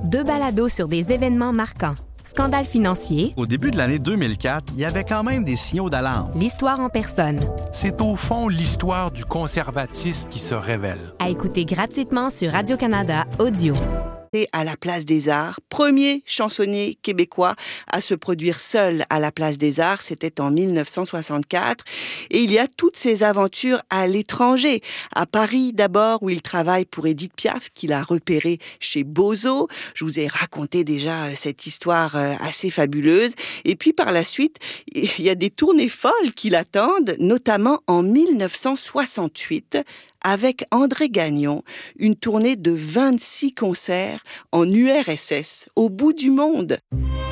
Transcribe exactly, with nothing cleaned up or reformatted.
Deux balados sur des événements marquants. Scandale financier. Au début de l'année deux mille quatre, il y avait quand même des signaux d'alarme. L'histoire en personne. C'est au fond l'histoire du conservatisme qui se révèle. À écouter gratuitement sur Radio-Canada Audio. À la Place des Arts, premier chansonnier québécois à se produire seul à la Place des Arts, c'était en dix-neuf cent soixante-quatre. Et il y a toutes ses aventures à l'étranger. À Paris d'abord, où il travaille pour Édith Piaf, qu'il a repéré chez Bozo. Je vous ai raconté déjà cette histoire assez fabuleuse. Et puis par la suite, il y a des tournées folles qui l'attendent, notamment en dix-neuf cent soixante-huit, avec André Gagnon, une tournée de vingt-six concerts en U R S S, au bout du monde.